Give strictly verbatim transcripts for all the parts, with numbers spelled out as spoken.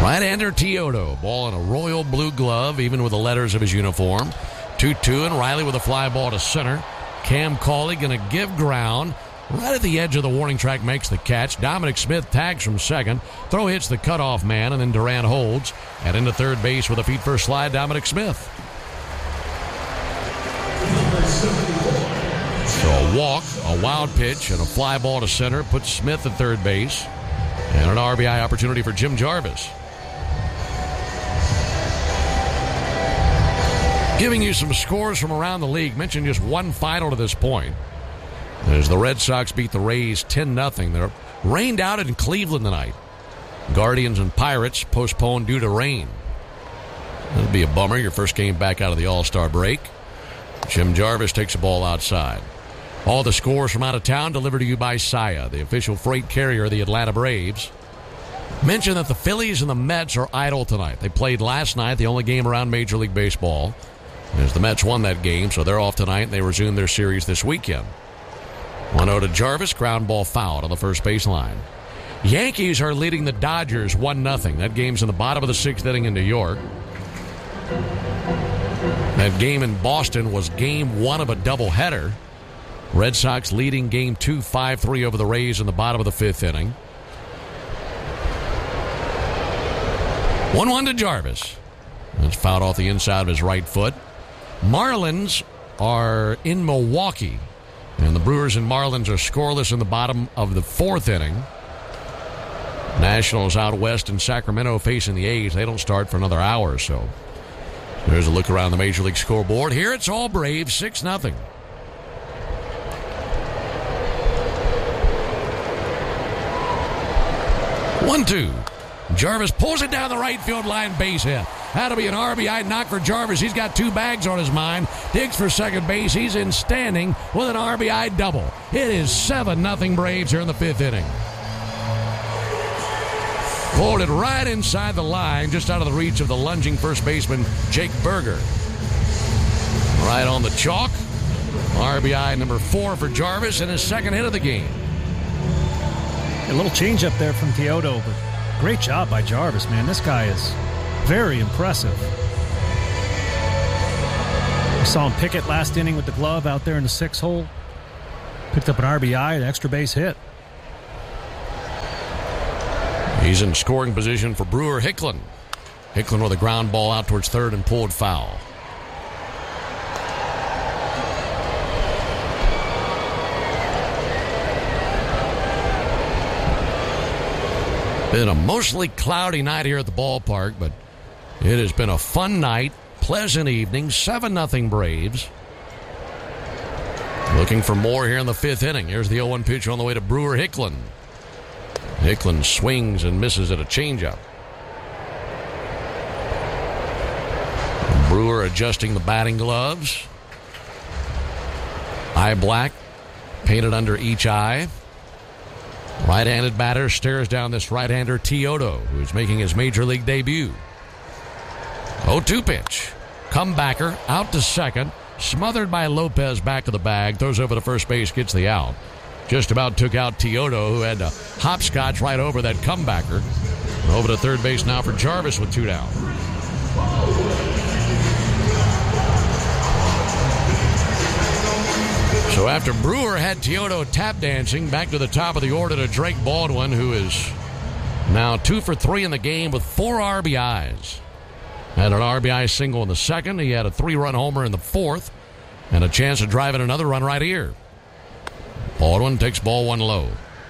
Right-hander Teodo. Ball in a royal blue glove, even with the letters of his uniform. two two, and Riley with a fly ball to center. Cam Cauley going to give ground. Right at the edge of the warning track makes the catch. Dominic Smith tags from second. Throw hits the cutoff man, and then Durant holds. And into third base with a feet-first slide, Dominic Smith. So a walk, a wild pitch, and a fly ball to center puts Smith at third base. And an R B I opportunity for Jim Jarvis. Giving you some scores from around the league. Mentioned just one final to this point. As the Red Sox beat the Rays ten nothing. They're rained out in Cleveland tonight. Guardians and Pirates postponed due to rain. That'll be a bummer. Your first game back out of the All-Star break. Jim Jarvis takes the ball outside. All the scores from out of town delivered to you by Saia, the official freight carrier of the Atlanta Braves. Mention that the Phillies and the Mets are idle tonight. They played last night, the only game around Major League Baseball. As the Mets won that game, so they're off tonight, and they resume their series this weekend. one oh to Jarvis, ground ball fouled on the first base line. Yankees are leading the Dodgers one nothing. That game's in the bottom of the sixth inning in New York. That game in Boston was game one of a doubleheader. Red Sox leading game two, five three over the Rays in the bottom of the fifth inning. one one to Jarvis. That's fouled off the inside of his right foot. Marlins are in Milwaukee. And the Brewers and Marlins are scoreless in the bottom of the fourth inning. Nationals out west in Sacramento facing the A's. They don't start for another hour or so. There's a look around the Major League scoreboard. Here it's all Braves, six nothing. one two. Jarvis pulls it down the right field line, base hit. That'll be an R B I knock for Jarvis. He's got two bags on his mind. Digs for second base. He's in standing with an R B I double. It is seven nothing Braves here in the fifth inning. Pulled it right inside the line, just out of the reach of the lunging first baseman, Jake Berger. Right on the chalk. R B I number four for Jarvis and his second hit of the game. A little change up there from Teodo, but great job by Jarvis, man. This guy is very impressive. We saw him pick it last inning with the glove out there in the sixth hole. Picked up an R B I, an extra base hit. He's in scoring position for Brewer Hicklin. Hicklin with a ground ball out towards third and pulled foul. Been a mostly cloudy night here at the ballpark, but it has been a fun night, pleasant evening, seven nothing Braves. Looking for more here in the fifth inning. Here's the oh one pitch on the way to Brewer Hicklin. Hicklin swings and misses at a changeup. Brewer adjusting the batting gloves. Eye black, painted under each eye. Right-handed batter stares down this right-hander Teodo, who's making his Major League debut. oh two pitch. Comebacker, out to second. Smothered by Lopez back to the bag. Throws over to first base, gets the out. Just about took out Teodo, who had to hopscotch right over that comebacker. Over to third base now for Jarvis with two down. So after Brewer had Teodo tap dancing, back to the top of the order to Drake Baldwin, who is now two for three in the game with four R B Is. Had an R B I single in the second. He had a three-run homer in the fourth and a chance of driving another run right here. Baldwin takes ball one low.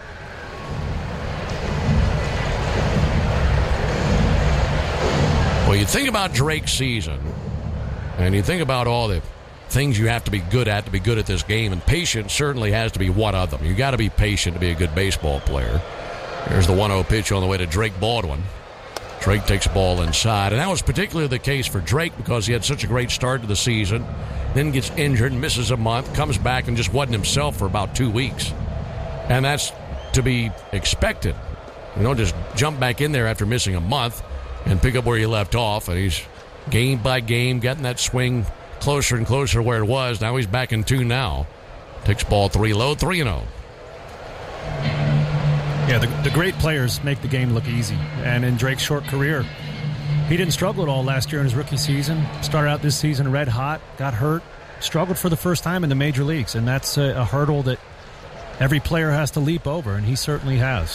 Well, you think about Drake's season, and you think about all the things you have to be good at to be good at this game, and patience certainly has to be one of them. You got to be patient to be a good baseball player. There's the one oh pitch on the way to Drake Baldwin. Drake takes the ball inside, and that was particularly the case for Drake because he had such a great start to the season, then gets injured, misses a month, comes back and just wasn't himself for about two weeks. And that's to be expected. You don't just jump back in there after missing a month and pick up where you left off, and he's game by game getting that swing closer and closer to where it was. Now he's back in two now. Takes ball three low, three and oh. Yeah, the, the great players make the game look easy. And in Drake's short career, he didn't struggle at all last year in his rookie season. Started out this season red hot, got hurt, struggled for the first time in the major leagues. And that's a, a hurdle that every player has to leap over, and he certainly has.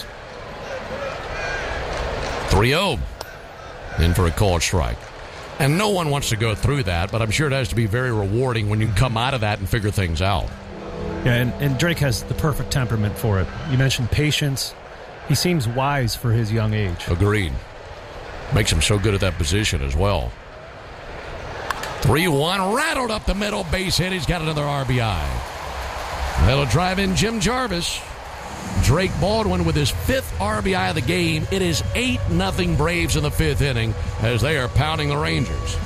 three oh. In for a called strike. And no one wants to go through that, but I'm sure it has to be very rewarding when you come out of that and figure things out. Yeah, and, and Drake has the perfect temperament for it. You mentioned patience. He seems wise for his young age. Agreed. Makes him so good at that position as well. three one, rattled up the middle, base hit. He's got another R B I. That'll drive in Jim Jarvis. Drake Baldwin with his fifth R B I of the game. It is eight nothing Braves in the fifth inning as they are pounding the Rangers.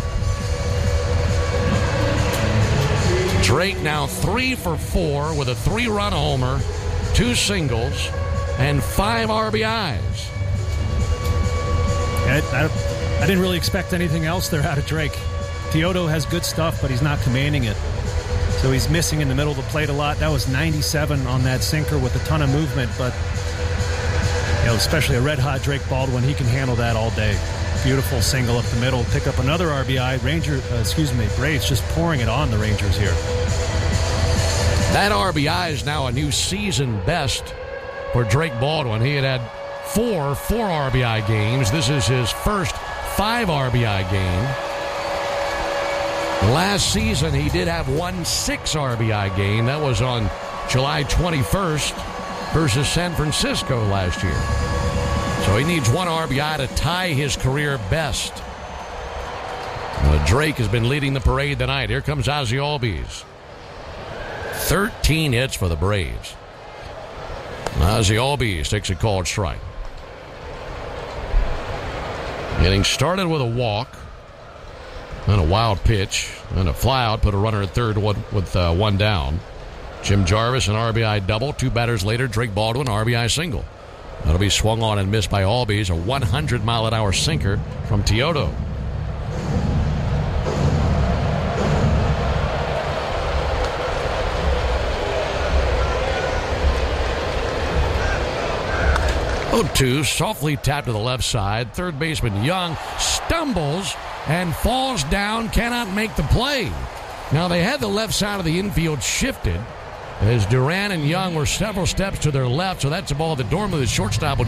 Drake now three for four with a three-run homer, two singles, and five R B Is. I, I, I didn't really expect anything else there out of Drake. Teodo has good stuff, but he's not commanding it. So he's missing in the middle of the plate a lot. That was ninety-seven on that sinker with a ton of movement, but you know, especially a red-hot Drake Baldwin, he can handle that all day. Beautiful single up the middle, pick up another R B I. Ranger, uh, excuse me, Braves just pouring it on the Rangers here. That R B I is now a new season best for Drake Baldwin. He had had four four R B I games. This is his first five R B I game. Last season, he did have one six R B I game. That was on July twenty-first versus San Francisco last year. So he needs one R B I to tie his career best. Uh, Drake has been leading the parade tonight. Here comes Ozzie Albies. thirteen hits for the Braves. Ozzie Albies takes a called strike. Getting started with a walk. And a wild pitch. And a flyout. Put a runner at third with uh, one down. Jim Jarvis, an R B I double. Two batters later, Drake Baldwin, R B I single. That'll be swung on and missed by Albies. A one hundred mile an hour sinker from Teodo. oh two, softly tapped to the left side. Third baseman Young stumbles and falls down, cannot make the play. Now, they had the left side of the infield shifted as Duran and Young were several steps to their left, so that's a ball that normally the shortstop would